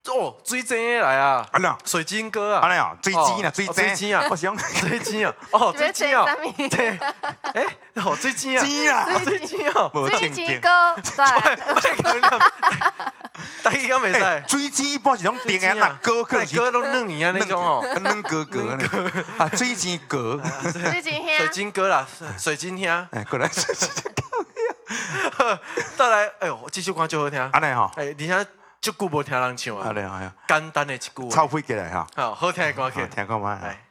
哦，水晶的来啊！ 安啦， 水晶哥啊！ 安尼哦，水晶啊，水水晶啊！ 我想水晶啊！哦，水晶啊！对，哦，水晶啊！ 晶啊， 水晶啊！ 水晶哥， 大家敢袂使？ 水晶不是种电啊，那哥可是哥都嫩一样那种哦， 嫩哥哥啊，水晶哥， 水晶兄， 水晶哥啦，水晶兄。 哎，过来， 再来，哎呦，这首歌就好听。 安尼吼， 哎，而且足久无听人唱啊。 安尼哎呀， 简单的一句话。 臭屁过来哈， 好，好听的歌曲。 听看嘛。 来。